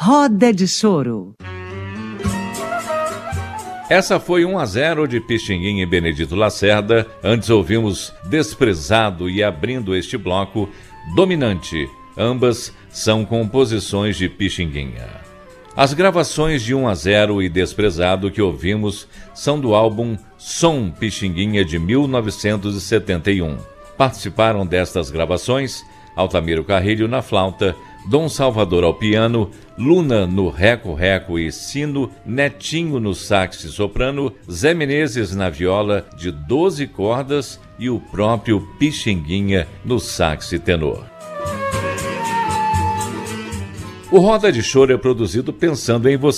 Roda de Choro. Essa foi 1-0 de Pixinguinha e Benedito Lacerda. Antes ouvimos Desprezado e, abrindo este bloco, Dominante. Ambas são composições de Pixinguinha. As gravações de 1-0 e Desprezado que ouvimos são do álbum Som Pixinguinha de 1971. Participaram destas gravações Altamiro Carrilho na flauta, Dom Salvador ao piano, Luna no reco-reco e sino, Netinho no sax e soprano, Zé Menezes na viola de 12 cordas e o próprio Pixinguinha no sax e tenor. O Roda de Choro é produzido pensando em você.